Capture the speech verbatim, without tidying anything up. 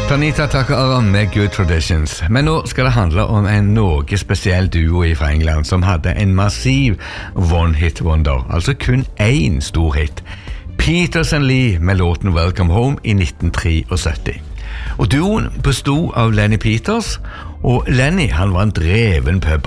Tanita Takaram med Good Traditions. Men nå skal det handle om en noe spesiell duo fra England som hadde en massiv one-hit wonder, altså kun én stor hit. Peters and Lee med låten Welcome Home i nitten syttitre. Og duoen bestod av Lenny Peters, og Lenny han var en dreven pub